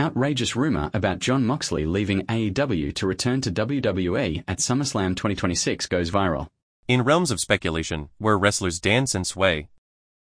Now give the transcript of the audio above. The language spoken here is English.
Outrageous rumor about Jon Moxley leaving AEW to return to WWE at SummerSlam 2026 goes viral. In realms of speculation, where wrestlers dance and sway,